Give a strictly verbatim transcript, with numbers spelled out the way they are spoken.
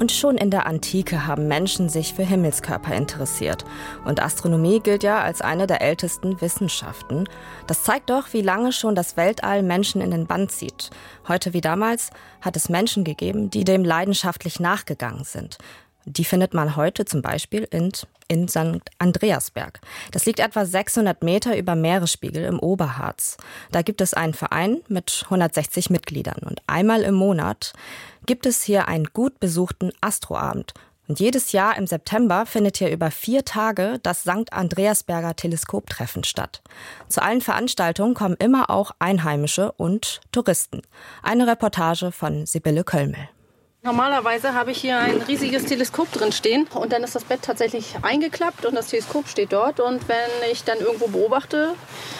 Und schon in der Antike haben Menschen sich für Himmelskörper interessiert. Und Astronomie gilt ja als eine der ältesten Wissenschaften. Das zeigt doch, wie lange schon das Weltall Menschen in den Bann zieht. Heute wie damals hat es Menschen gegeben, die dem leidenschaftlich nachgegangen sind. Die findet man heute zum Beispiel in, in Sankt Andreasberg. Das liegt etwa sechshundert Meter über Meeresspiegel im Oberharz. Da gibt es einen Verein mit hundertsechzig Mitgliedern. Und einmal im Monat gibt es hier einen gut besuchten Astroabend. Und jedes Jahr im September findet hier über vier Tage das Sankt Andreasberger Teleskoptreffen statt. Zu allen Veranstaltungen kommen immer auch Einheimische und Touristen. Eine Reportage von Sibylle Köllmel. Normalerweise habe ich hier ein riesiges Teleskop drin stehen und dann ist das Bett tatsächlich eingeklappt und das Teleskop steht dort. Und wenn ich dann irgendwo beobachte,